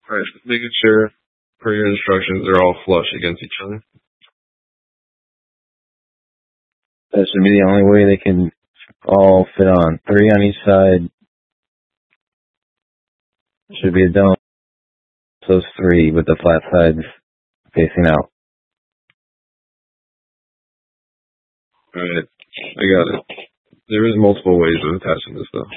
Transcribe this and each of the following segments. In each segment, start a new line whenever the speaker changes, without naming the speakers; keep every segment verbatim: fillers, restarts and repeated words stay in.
Alright, just making sure per your instructions they're all flush against each other.
That should be the only way they can all fit on. Three on each side. Should be a dome. Those three with the flat sides facing out.
Alright, I got it. There is multiple ways of attaching this though.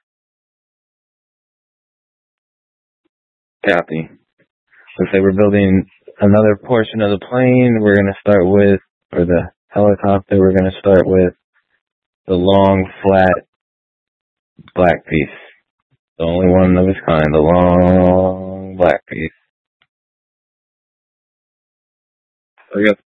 Copy. Let's say we're building another portion of the plane. We're going to start with, or the helicopter, we're going to start with the long, flat, black piece. The only one of its kind, the long, black piece.
I got.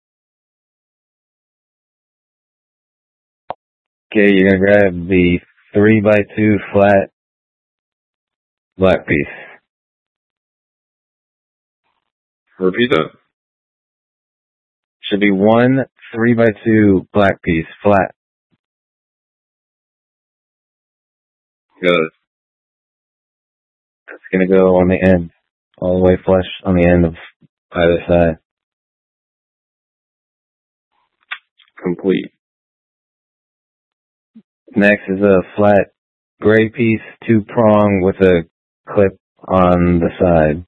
Okay, you're going to grab the three by two flat, black piece.
Repeat that.
Should be one three by two black piece, flat.
Got it.
It's going to go on the end, all the way flush on the end of either side.
Complete.
Next is a flat gray piece, two prong with a clip on the side.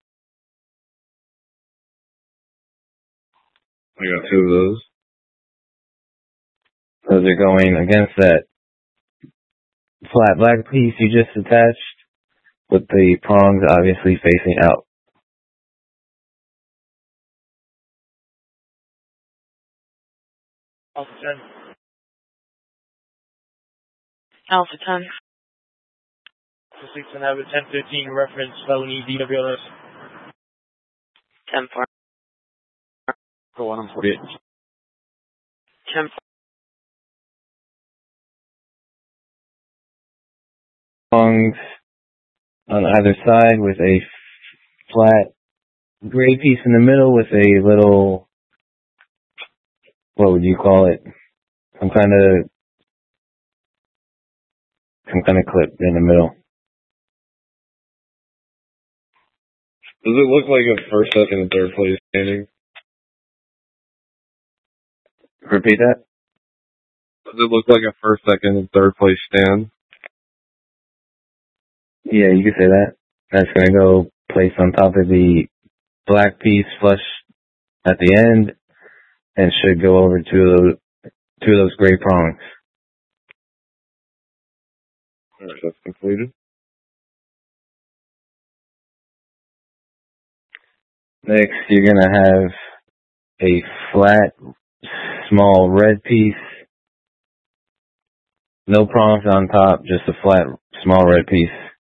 I got two of those.
Those are going against that flat black piece you just attached, with the prongs obviously facing out.
Alpha ten. Alpha ten. six and have a ten fifteen reference felony D W L S. ten four. Go on, I'm forty-eight. ten four.
Prongs on either side with a flat gray piece in the middle with a little, what would you call it? Some kind of, some kind of clip in the middle.
Does it look like a first, second, and third place standing?
Repeat that?
Does it look like a first, second, and third place stand?
Yeah, you could say that. That's going to go place on top of the black piece flush at the end and should go over to those, two of those gray prongs.
Alright, that's completed.
Next, you're going to have a flat, small red piece. No prongs on top, just a flat, small red piece.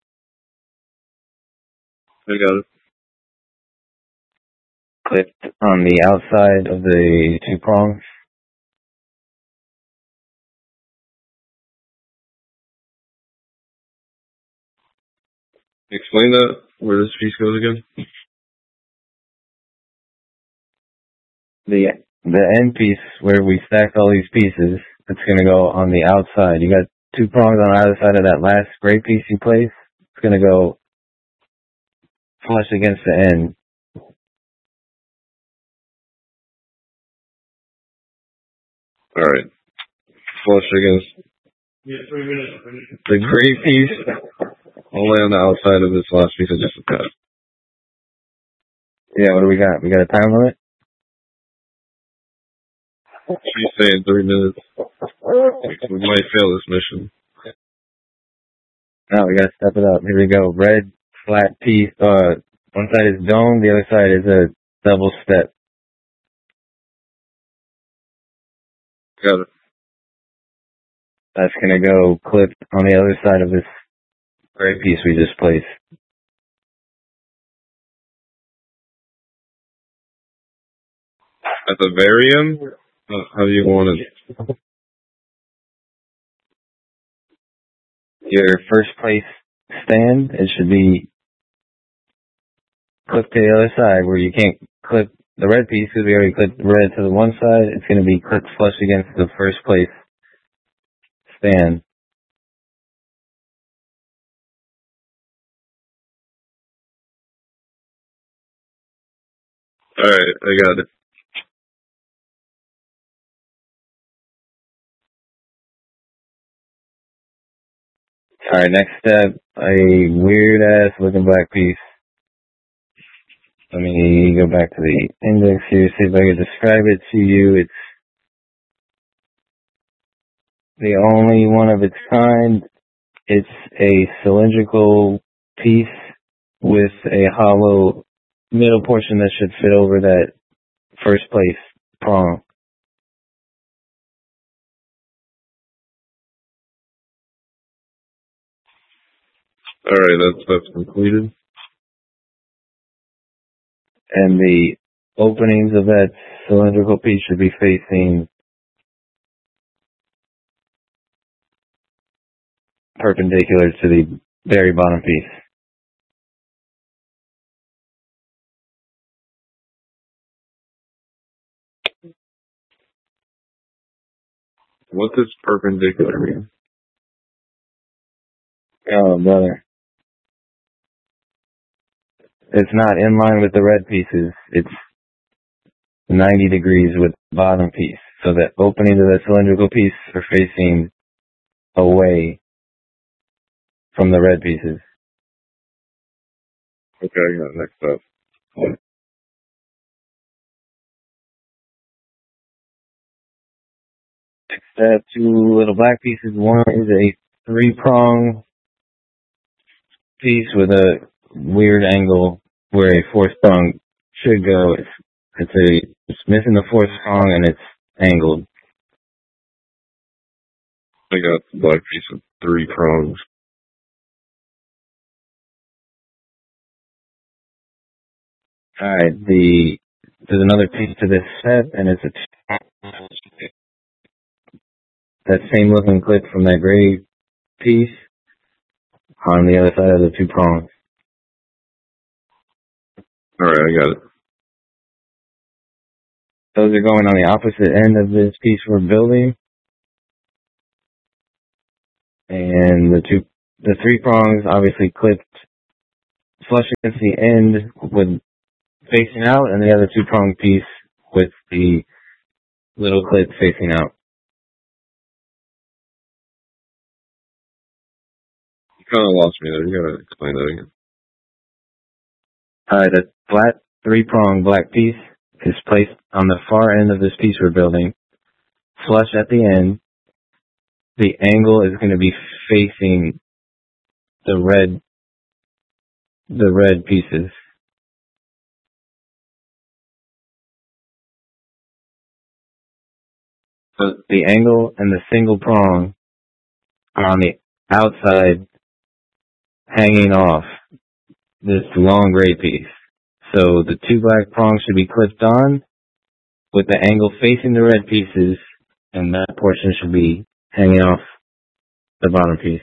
I got it.
Clipped on the outside of the two prongs.
Explain that, where this piece goes again.
The the end piece where we stacked all these pieces, it's going to go on the outside. You got two prongs on either side of that last gray piece you place. It's going to go flush against the end.
Alright. Flush against
Yeah, three minutes.
the gray piece. I'll lay on the outside of this last piece I just attached.
Yeah, what do we got? We got a time limit?
She's saying three minutes. We might fail this mission.
No, we got to step it up. Here we go. Red, flat piece. Uh, one side is dome, the other side is a double step.
Got it.
That's going to go clip on the other side of this gray piece we just placed.
At the very end? Uh, how do you want it?
Your first place stand, it should be clipped to the other side where you can't clip the red piece because we already clipped the red to the one side. It's going to be clipped flush against the first place stand.
Alright, I got it.
Alright, next step, a weird ass looking black piece. Let me go back to the index here, see if I can describe it to you. It's the only one of its kind. It's a cylindrical piece with a hollow middle portion that should fit over that first place prong.
Alright, that's, that's completed.
And the openings of that cylindrical piece should be facing perpendicular to the very bottom piece.
What does perpendicular mean?
Oh, brother. It's not in line with the red pieces. It's ninety degrees with the bottom piece. So the openings of that cylindrical piece are facing away from the red pieces.
Okay, I got it. Next up.
Next step, two little black pieces. One is a three-prong piece with a weird angle where a fourth prong should go. It's, it's a it's missing the fourth prong and it's angled.
I got the black piece with three prongs.
Alright, the there's another piece to this set, and it's a that same looking clip from that gray piece on the other side of the two prongs.
Alright, I got it.
Those are going on the opposite end of this piece we're building. And the two, the three prongs obviously clipped flush against the end with facing out, and the other two prong piece with the little clip facing out.
You kind of lost me there. You gotta explain that again.
Alright, the flat three prong black piece is placed on the far end of this piece we're building, flush at the end. The angle is going to be facing the red, the red pieces. So the angle and the single prong are on the outside, hanging off this long gray piece. So the two black prongs should be clipped on with the angle facing the red pieces, and that portion should be hanging off the bottom piece.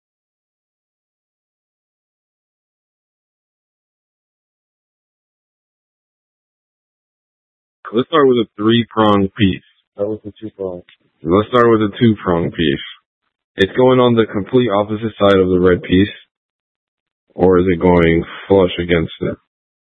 Let's start with a three-prong piece.
That was the two prongs.
Let's start with a two-prong piece. It's going on the complete opposite side of the red piece, or is it going flush against it?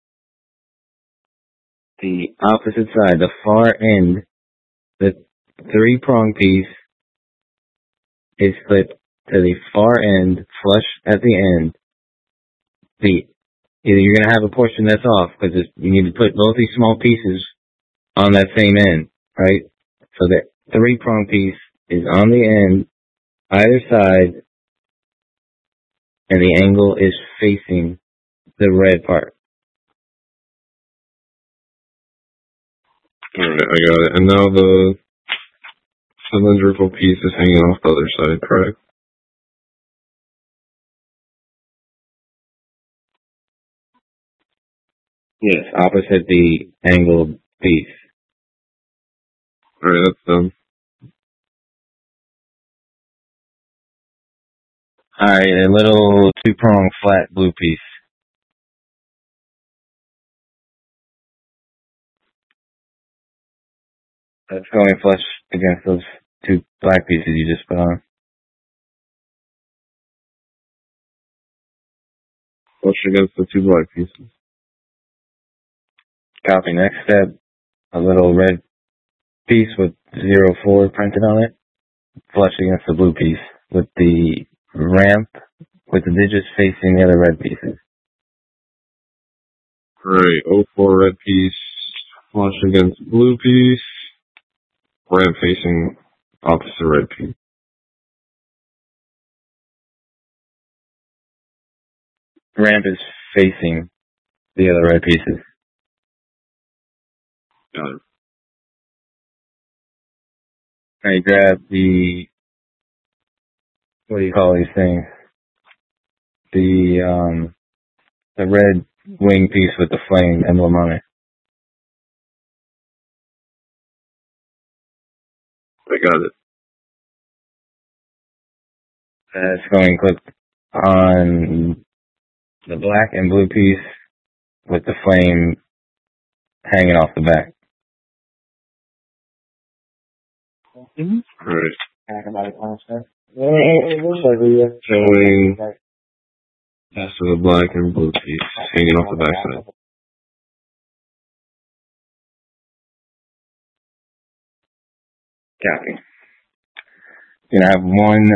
The opposite side, the far end, the three-prong piece is clipped to the far end, flush at the end. The either you're going to have a portion that's off, because you need to put both these small pieces on that same end, right? So the three-prong piece is on the end, either side, and the angle is facing the red part.
Alright, I got it. And now the cylindrical piece is hanging off the other side, correct?
Yes, opposite the angled piece.
Alright, that's done.
Alright, a little two-prong flat blue piece. That's going flush against those two black pieces you just put on.
Flush against the two black pieces.
Copy. Next step, a little red piece with zero four printed on it, flush against the blue piece with the ramp with the digits facing the other red pieces.
Alright, oh four red piece, flush against blue piece, ramp facing opposite red piece.
Ramp is facing the other red pieces.
Got it.
I grab the, what do you call these things? The, um, the red wing piece with the flame emblem on it.
I got it.
That's going clipped on the black and blue piece with the flame hanging off the back.
Mm-hmm. Alright.
Showing
Showing that's the black and blue piece hanging off the backside.
Copy. You're gonna have one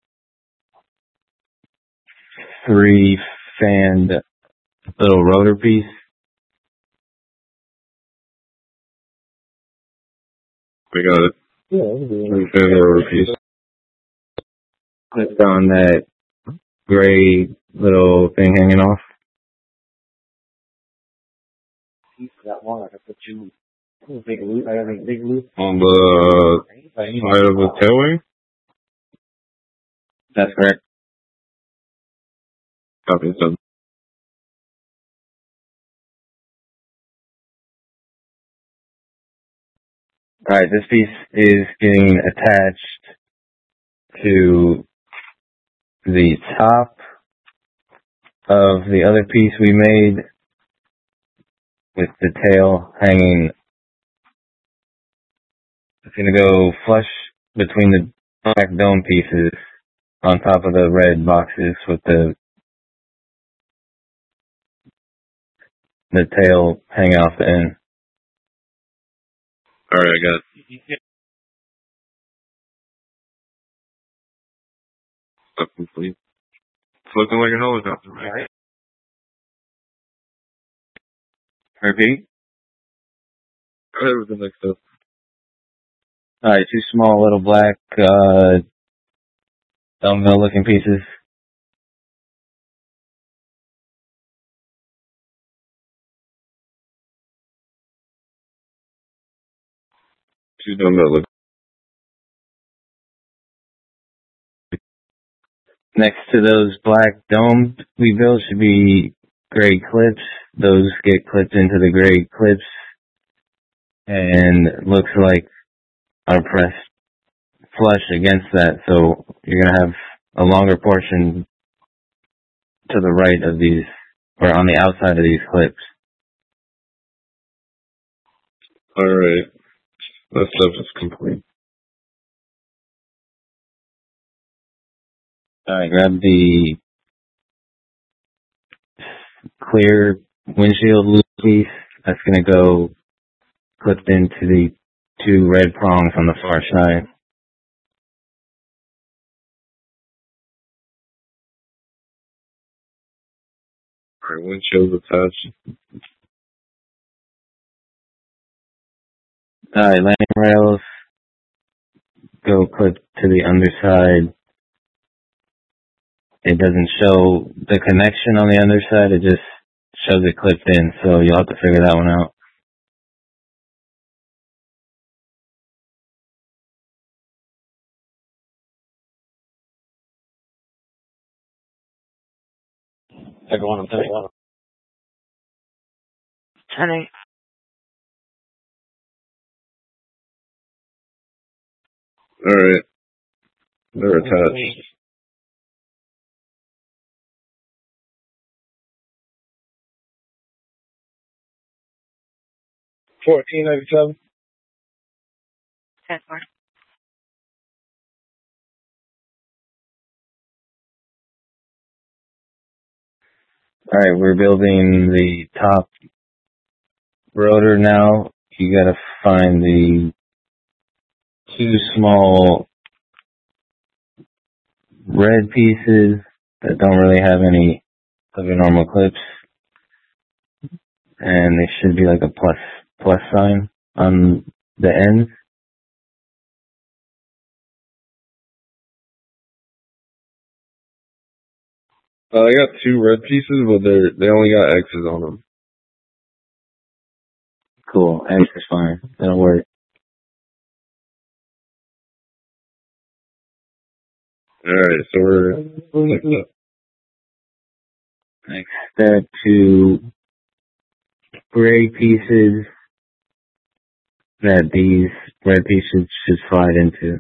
three fanned little rotor piece.
I got it. Three fan rotor piece.
Clipped on that gray little thing hanging off.
On the side of the tail wing?
That's correct.
Copy, it's done.
Alright, this piece is getting attached to the top of the other piece we made with the tail hanging. It's going to go flush between the black dome pieces on top of the red boxes with the the tail hanging off the end.
Alright, I got it. Step complete. It's looking like a helicopter, right?
Alright. Repeat.
Go ahead with the next step.
Alright, two small little black uh dumbbell looking pieces.
Two dumbbell look.
Next to those black domes we built should be gray clips. Those get clipped into the gray clips and it looks like are pressed flush against that, so you're going to have a longer portion to the right of these, or on the outside of these clips.
Alright. That step is complete.
Alright, grab the clear windshield loop piece. That's going to go clipped into the two red prongs on the far side.
Alright, windshield's attached.
Alright, landing rails go clipped to the underside. It doesn't show the connection on the underside, it just shows it clipped in, so you'll have to figure that one out.
Second one, I'm ten eight. ten eight.
Alright. They're attached.
fourteen ninety-seven. ten four.
Alright, we're building the top rotor now, you gotta find the two small red pieces that don't really have any of your normal clips, and there should be like a plus plus sign on the ends.
Uh, I got two red pieces, but they they only got X's on them.
Cool, X is fine. That'll work.
Alright, so we're next up.
Next step, two gray pieces that these red pieces should slide into.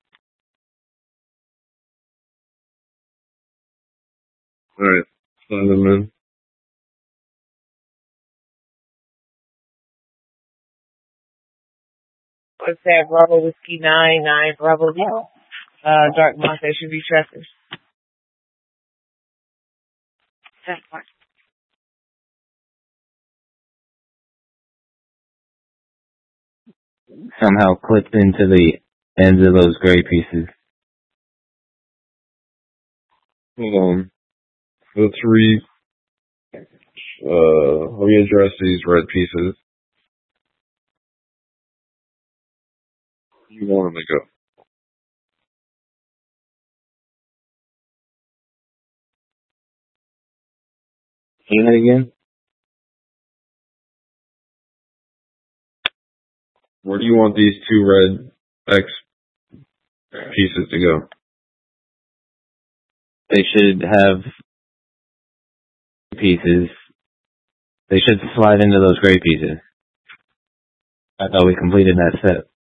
Alright, slide them in.
What's that? Bravo Whiskey nine, nine, Bravo Zero. Uh, Dark Moth, that should be trackers. That's fine.
Somehow clipped into the ends of those gray pieces.
Hold on. Let's read, uh, let me address these red pieces. You want them to go.
Say that again?
Where do you want these two red X pieces to go?
They should have pieces. They should slide into those gray pieces. I thought we completed that step.